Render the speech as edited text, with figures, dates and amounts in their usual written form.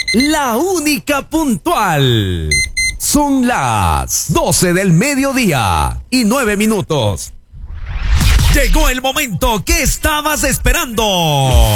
la única puntual. Son las 12 del mediodía y 9 minutos. Llegó el momento que estabas esperando.